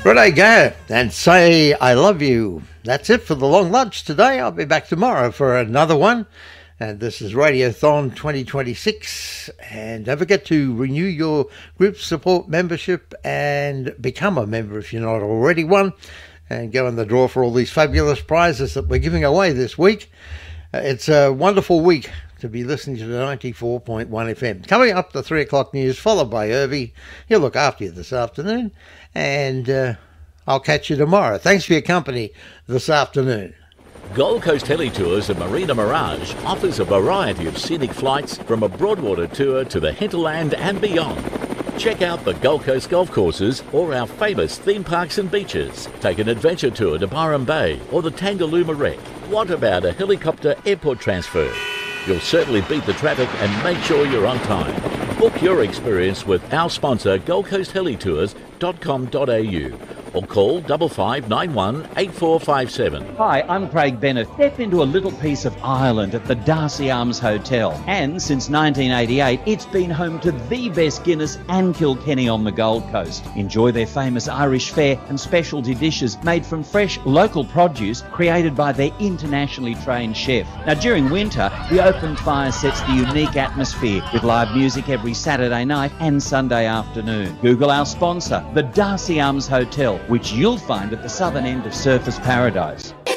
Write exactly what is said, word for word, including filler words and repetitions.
Renee Gayer and Say I Love You. That's it for the long lunch today. I'll be back tomorrow for another one. And this is Radiothon twenty twenty-six. And don't forget to renew your group support membership and become a member if you're not already one. And go in the draw for all these fabulous prizes that we're giving away this week. Uh, it's a wonderful week to be listening to the ninety-four point one F M. Coming up, the three o'clock news, followed by Irvy. He'll look after you this afternoon. And uh, I'll catch you tomorrow. Thanks for your company this afternoon. Gold Coast Heli Tours and Marina Mirage offers a variety of scenic flights from a Broadwater tour to the hinterland and beyond. Check out the Gold Coast golf courses or our famous theme parks and beaches. Take an adventure tour to Byron Bay or the Tangalooma Wreck. What about a helicopter airport transfer? You'll certainly beat the traffic and make sure you're on time. Book your experience with our sponsor gold coast heli tours dot com dot a u or call five five nine one eight four five seven. Hi, I'm Craig Bennett. Step into a little piece of Ireland at the Darcy Arms Hotel. And since nineteen eighty-eight, it's been home to the best Guinness and Kilkenny on the Gold Coast. Enjoy their famous Irish fare and specialty dishes made from fresh local produce created by their internationally trained chef. Now, during winter, the open fire sets the unique atmosphere with live music every Saturday night and Sunday afternoon. Google our sponsor, the Darcy Arms Hotel, which you'll find at the southern end of Surfers Paradise.